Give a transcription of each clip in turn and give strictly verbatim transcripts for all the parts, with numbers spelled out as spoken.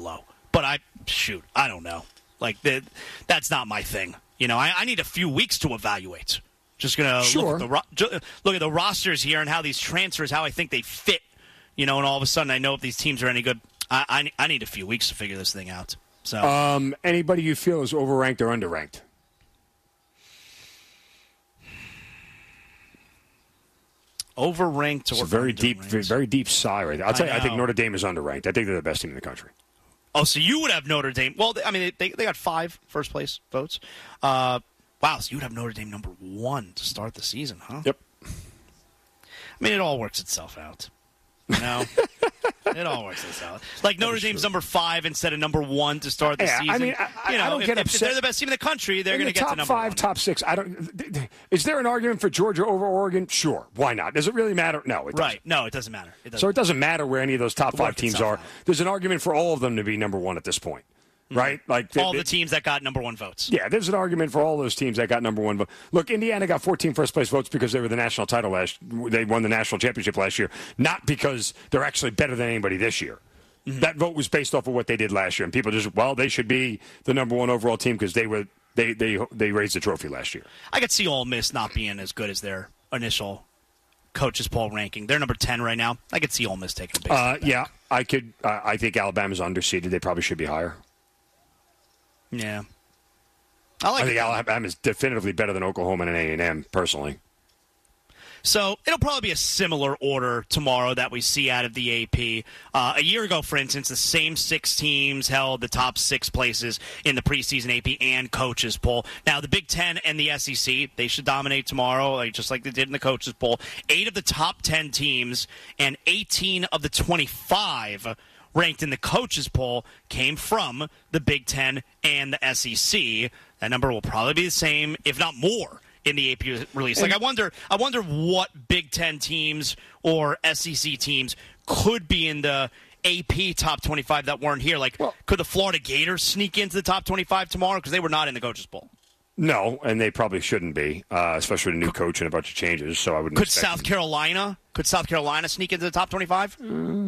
low. But I, shoot, I don't know. Like, the, that's not my thing. You know, I, I need a few weeks to evaluate. Just going to sure. look, at the, look at the rosters here and how these transfers, how I think they fit. You know, and all of a sudden I know if these teams are any good. I, I, I need a few weeks to figure this thing out. So, um, anybody you feel is overranked or underranked? Overranked or it's a very underranked. deep, very deep sigh right there. I'll tell I you, I think know. Notre Dame is underranked. I think they're the best team in the country. Oh, so you would have Notre Dame. Well, I mean, they they got five first place votes. Uh, wow, so you would have Notre Dame number one to start the season, huh? Yep. I mean, it all works itself out. You know? It all works itself out. Like Notre Dame's number five instead of number one to start the yeah, season. I mean, I, you know, I don't if, get if upset. they're the best team in the country, they're going to the get to top number five, one. top six. I don't. Is there an argument for Georgia over Oregon? Sure. Why not? Does it really matter? No, it doesn't. Right. No, it doesn't matter. It doesn't so it doesn't matter where any of those top It'll five work teams itself are. out. There's an argument for all of them to be number one at this point. Right? Like all they, the teams that got number one votes. Yeah, there's an argument for all those teams that got number one vote. Look, Indiana got fourteen first-place votes because they were the national title last They won the national championship last year, not because they're actually better than anybody this year. Mm-hmm. That vote was based off of what they did last year, and people just, well, they should be the number one overall team because they were they, they, they raised the trophy last year. I could see Ole Miss not being as good as their initial coaches poll ranking. They're number ten right now. I could see Ole Miss taking a big Uh, step back. yeah, I could. Uh, I think Alabama's underseeded. They probably should be higher. Yeah. I like I think it. Alabama's definitively better than Oklahoma and A and M, personally. So it'll probably be a similar order tomorrow that we see out of the A P. Uh, a year ago, for instance, the same six teams held the top six places in the preseason A P and coaches poll. Now, the Big Ten and the S E C, they should dominate tomorrow, like, just like they did in the coaches poll. Eight of the top ten teams and eighteen of the twenty-five ranked in the coaches poll came from the Big Ten and the S E C. That number will probably be the same, if not more, in the A P release. Like, I wonder, I wonder what Big Ten teams or S E C teams could be in the A P top twenty-five that weren't here. Like, well, could the Florida Gators sneak into the top twenty-five tomorrow? Because they were not in the coaches poll. No, and they probably shouldn't be, uh, especially with a new coach and a bunch of changes. So I wouldn't. Could South them. Carolina? Could South Carolina sneak into the top twenty-five?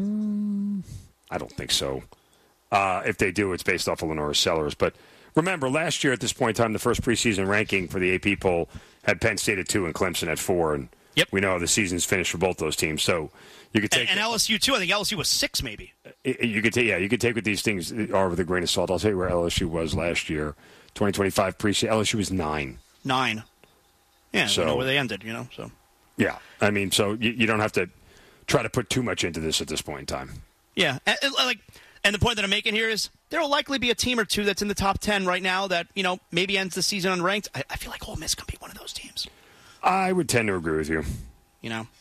Um, I don't think so. Uh, if they do, it's based off of Lenora Sellers. But remember, last year at this point in time, the first preseason ranking for the A P poll had Penn State at two and Clemson at four, and yep. we know how the season's finished for both those teams. So you could take and, and L S U too. I think L S U was six, maybe. You could take, yeah, you could take what these things are with a grain of salt. I'll tell you where L S U was last year, twenty twenty-five preseason. L S U was nine. Nine. Yeah, so we know where they ended. You know, so yeah, I mean, so you, you don't have to try to put too much into this at this point in time. Yeah, and, and, like, and the point that I'm making here is there will likely be a team or two that's in the top ten right now that, you know, maybe ends the season unranked. I, I feel like Ole Miss can be one of those teams. I would tend to agree with you. You know?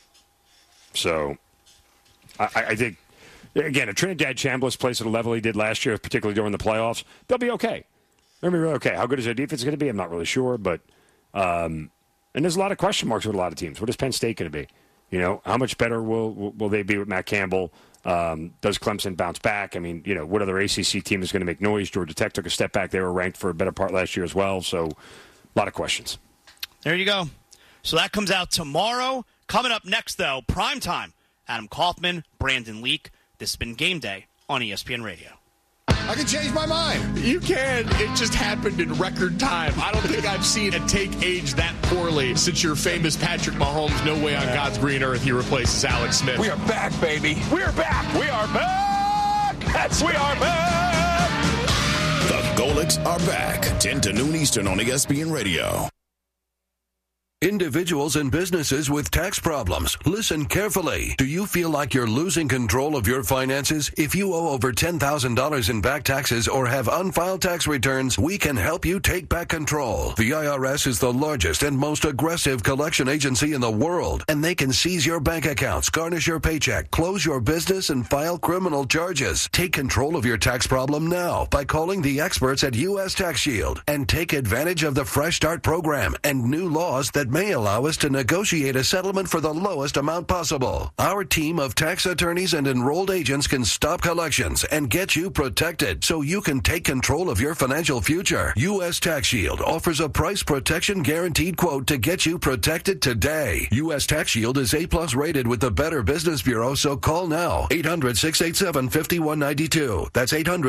So, I, I think, again, if Trinidad Chambliss plays at a level he did last year, particularly during the playoffs, they'll be okay. They'll be really okay. How good is their defense going to be? I'm not really sure, but, um, and there's a lot of question marks with a lot of teams. What is Penn State going to be? You know, how much better will will they be with Matt Campbell? Um, does Clemson bounce back? I mean, you know, what other A C C team is going to make noise? Georgia Tech took a step back. They were ranked for a better part last year as well. So, a lot of questions. There you go. So that comes out tomorrow. Coming up next, though, prime time. Adam Kaufman, Brandon Leak. This has been Game Day on E S P N Radio. I can change my mind. You can. It just happened in record time. I don't think I've seen a take age that poorly since your famous Patrick Mahomes, no way on God's green earth he replaces Alex Smith. We are back, baby. We are back. We are back. That's we are back. The Golics are back. ten to noon Eastern on E S P N Radio. Individuals and businesses with tax problems, listen carefully. Do you feel like you're losing control of your finances? If you owe over ten thousand dollars in back taxes or have unfiled tax returns, we can help you take back control. The I R S is the largest and most aggressive collection agency in the world, and they can seize your bank accounts, garnish your paycheck, close your business, and file criminal charges. Take control of your tax problem now by calling the experts at U S Tax Shield and take advantage of the Fresh Start program and new laws that may allow us to negotiate a settlement for the lowest amount possible. Our team of tax attorneys and enrolled agents can stop collections and get you protected so you can take control of your financial future. U S Tax Shield offers a price protection guaranteed quote to get you protected today. U S Tax Shield is A-plus rated with the Better Business Bureau, so call now. eight hundred, six eight seven, five one nine two. That's eight hundred